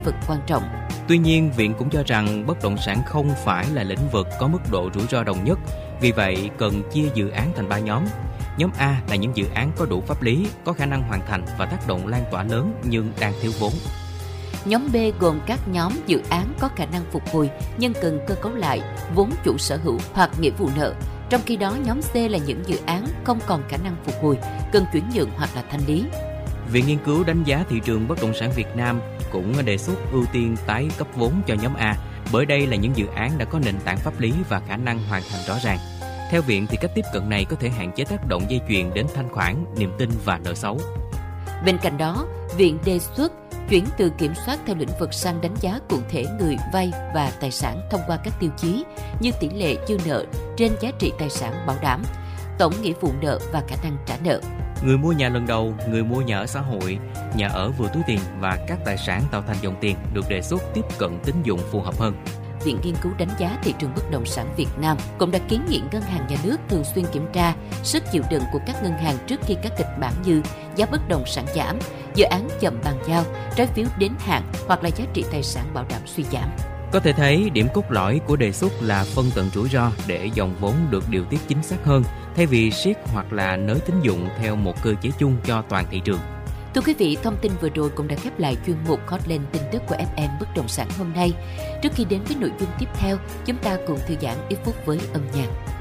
vực quan trọng. Tuy nhiên, Viện cũng cho rằng bất động sản không phải là lĩnh vực có mức độ rủi ro đồng nhất. Vì vậy, cần chia dự án thành 3 nhóm. Nhóm A là những dự án có đủ pháp lý, có khả năng hoàn thành và tác động lan tỏa lớn nhưng đang thiếu vốn. Nhóm B gồm các nhóm dự án có khả năng phục hồi nhưng cần cơ cấu lại, vốn chủ sở hữu hoặc nghĩa vụ nợ. Trong khi đó, nhóm C là những dự án không còn khả năng phục hồi, cần chuyển nhượng hoặc là thanh lý. Viện nghiên cứu đánh giá thị trường bất động sản Việt Nam cũng đề xuất ưu tiên tái cấp vốn cho nhóm A, bởi đây là những dự án đã có nền tảng pháp lý và khả năng hoàn thành rõ ràng. Theo Viện thì cách tiếp cận này có thể hạn chế tác động dây chuyền đến thanh khoản, niềm tin và nợ xấu. Bên cạnh đó, Viện đề xuất chuyển từ kiểm soát theo lĩnh vực sang đánh giá cụ thể người vay và tài sản thông qua các tiêu chí như tỷ lệ dư nợ trên giá trị tài sản bảo đảm, tổng nghĩa vụ nợ và khả năng trả nợ. Người mua nhà lần đầu, người mua nhà ở xã hội, nhà ở vừa túi tiền và các tài sản tạo thành dòng tiền được đề xuất tiếp cận tín dụng phù hợp hơn. Viện nghiên cứu đánh giá thị trường bất động sản Việt Nam cũng đã kiến nghị ngân hàng nhà nước thường xuyên kiểm tra sức chịu đựng của các ngân hàng trước khi các kịch bản như giá bất động sản giảm, dự án chậm bàn giao, trái phiếu đến hạn hoặc là giá trị tài sản bảo đảm suy giảm. Có thể thấy điểm cốt lõi của đề xuất là phân tầng rủi ro để dòng vốn được điều tiết chính xác hơn, thay vì siết hoặc là nới tín dụng theo một cơ chế chung cho toàn thị trường. Thưa quý vị, thông tin vừa rồi cũng đã khép lại chuyên mục Hotline tin tức của FM Bất động sản hôm nay. Trước khi đến với nội dung tiếp theo, chúng ta cùng thư giãn ít phút với âm nhạc.